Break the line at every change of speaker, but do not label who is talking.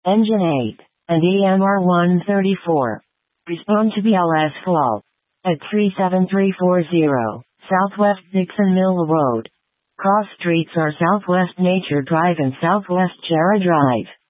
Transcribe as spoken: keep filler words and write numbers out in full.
Engine eight, and E M R one thirty-four. Respond to B L S call at three seven three four zero, Southwest Dixon Mill Road. Cross streets are Southwest Nature Drive and Southwest Jarrah Drive.